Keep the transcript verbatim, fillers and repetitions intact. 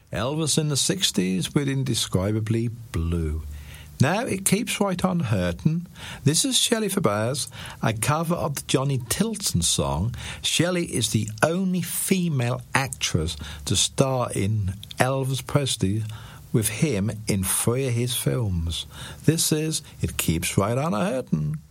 Elvis in the sixties with Indescribably Blue. Now it keeps right on hurtin'. This is Shelley Fabares, a cover of the Johnny Tilton song. Shelley is the only female actress to star in Elvis Presley with him in three of his films. This is It Keeps Right On A Hurtin'.